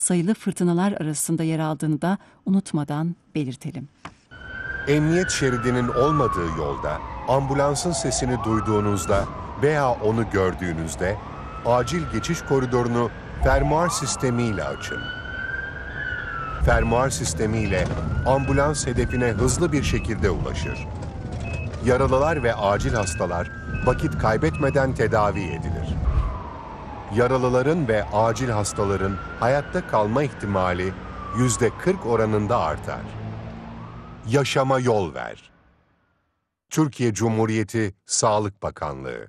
sayılı fırtınalar arasında yer aldığını da unutmadan belirtelim. Emniyet şeridinin olmadığı yolda ambulansın sesini duyduğunuzda veya onu gördüğünüzde acil geçiş koridorunu fermuar sistemiyle açın. Fermuar sistemiyle ambulans hedefine hızlı bir şekilde ulaşır. Yaralılar ve acil hastalar vakit kaybetmeden tedavi edilir. Yaralıların ve acil hastaların hayatta kalma ihtimali %40 oranında artar. Yaşama yol ver. Türkiye Cumhuriyeti Sağlık Bakanlığı.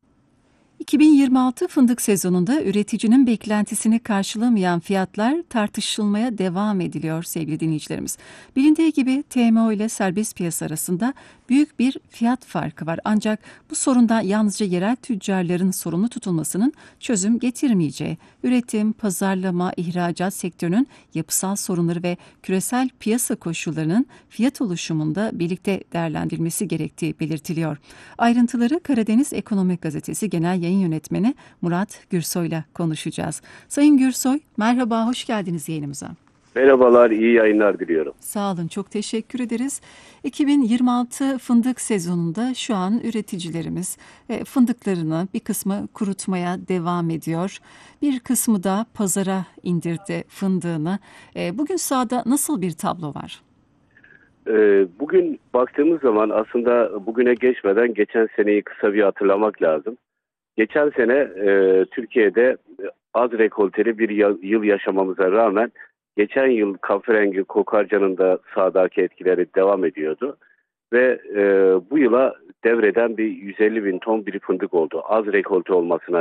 2026 fındık sezonunda üreticinin beklentisini karşılamayan fiyatlar tartışılmaya devam ediliyor sevgili dinleyicilerimiz. Bilindiği gibi TMO ile serbest piyasa arasında büyük bir fiyat farkı var. Ancak bu sorunda yalnızca yerel tüccarların sorumlu tutulmasının çözüm getirmeyeceği, üretim, pazarlama, ihracat sektörünün yapısal sorunları ve küresel piyasa koşullarının fiyat oluşumunda birlikte değerlendirilmesi gerektiği belirtiliyor. Ayrıntıları Karadeniz Ekonomik Gazetesi Genel Yayın Yönetmeni Murat Gürsoy'la konuşacağız. Sayın Gürsoy, merhaba, hoş geldiniz yayınımıza. Merhabalar, iyi yayınlar diliyorum. Sağ olun, çok teşekkür ederiz. 2026 fındık sezonunda şu an üreticilerimiz fındıklarını bir kısmı kurutmaya devam ediyor. Bir kısmı da pazara indirdi fındığını. Bugün sahada nasıl bir tablo var? Bugün baktığımız zaman aslında bugüne geçmeden geçen seneyi kısa bir hatırlamak lazım. Geçen sene Türkiye'de az rekolteli bir yıl yaşamamıza rağmen geçen yıl kahverengi kokarcanın da sahadaki etkileri devam ediyordu. Ve bu yıla devreden bir 150 bin ton bir fındık oldu. Az rekolte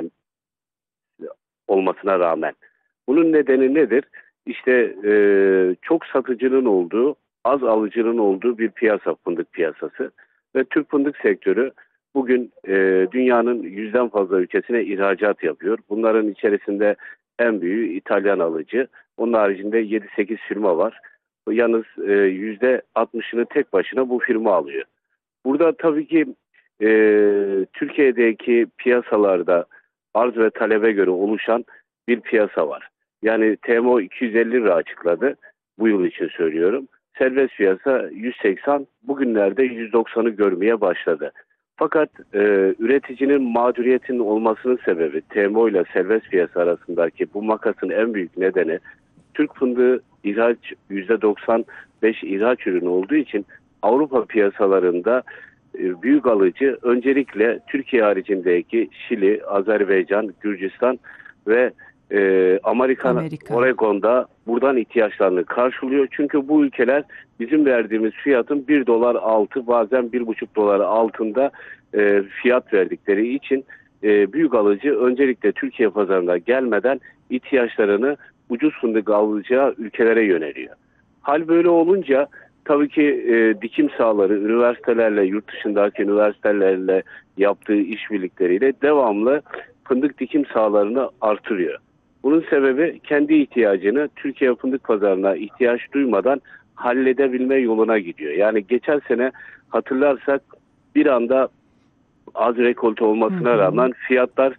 olmasına rağmen. Bunun nedeni nedir? İşte çok satıcının olduğu, az alıcının olduğu bir piyasa, fındık piyasası. Ve Türk fındık sektörü bugün dünyanın 100'den fazla ülkesine ihracat yapıyor. Bunların içerisinde en büyüğü İtalyan alıcı. Onun haricinde 7-8 firma var. Yalnız %60'ını tek başına bu firma alıyor. Burada tabii ki Türkiye'deki piyasalarda arz ve talebe göre oluşan bir piyasa var. Yani TMO 250 lira açıkladı. Bu yıl için söylüyorum. Serbest piyasa 180, bugünlerde 190'ı görmeye başladı. Fakat üreticinin mağduriyetinin olmasının sebebi TMO ile serbest piyasa arasındaki bu makasın en büyük nedeni Türk fındığı ihraç %95 ihraç ürünü olduğu için Avrupa piyasalarında büyük alıcı öncelikle Türkiye haricindeki Şili, Azerbaycan, Gürcistan ve Amerika. Oregon'da buradan ihtiyaçlarını karşılıyor. Çünkü bu ülkeler bizim verdiğimiz fiyatın $1 altı, bazen $1,5 altında fiyat verdikleri için büyük alıcı öncelikle Türkiye pazarına gelmeden ihtiyaçlarını ucuz fındık alacağı ülkelere yöneliyor. Hal böyle olunca tabii ki dikim sahaları üniversitelerle, yurt dışındaki üniversitelerle yaptığı işbirlikleriyle devamlı fındık dikim sahalarını artırıyor. Bunun sebebi kendi ihtiyacını Türkiye fındık pazarına ihtiyaç duymadan halledebilme yoluna gidiyor. Yani geçen sene hatırlarsak bir anda az rekolte olmasına rağmen fiyatlar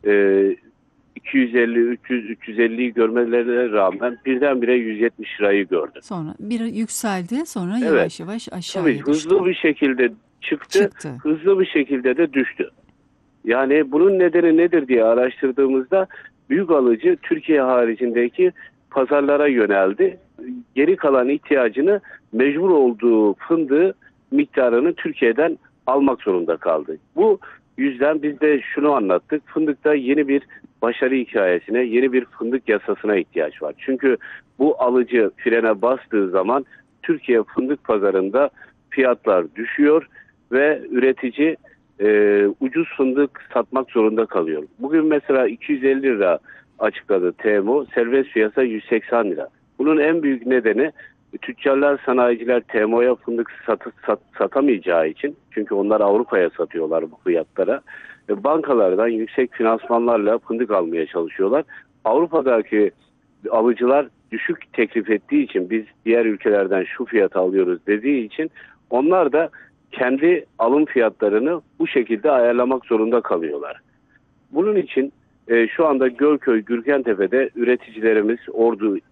250, 300, 350'yi görmelerine rağmen birdenbire 170 lirayı gördü. Sonra bir yükseldi, sonra yavaş yavaş aşağıya tabii, düştü. Hızlı bir şekilde çıktı, hızlı bir şekilde de düştü. Yani bunun nedeni nedir diye araştırdığımızda büyük alıcı Türkiye haricindeki pazarlara yöneldi. Geri kalan ihtiyacını mecbur olduğu fındığı miktarını Türkiye'den almak zorunda kaldı. Bu yüzden biz de şunu anlattık. Fındıkta yeni bir başarı hikayesine, yeni bir fındık yasasına ihtiyaç var. Çünkü bu alıcı frene bastığı zaman Türkiye fındık pazarında fiyatlar düşüyor ve üretici ucuz fındık satmak zorunda kalıyor. Bugün mesela 250 lira açıkladı TMO, serbest piyasa 180 lira. Bunun en büyük nedeni tüccarlar, sanayiciler TMO'ya fındık satamayacağı için, çünkü onlar Avrupa'ya satıyorlar bu fiyatlara. Bankalardan yüksek finansmanlarla fındık almaya çalışıyorlar. Avrupa'daki alıcılar düşük teklif ettiği için, biz diğer ülkelerden şu fiyata alıyoruz dediği için onlar da kendi alım fiyatlarını bu şekilde ayarlamak zorunda kalıyorlar. Bunun için Şu anda Gölköy, Gürkentepe'de üreticilerimiz, Ordu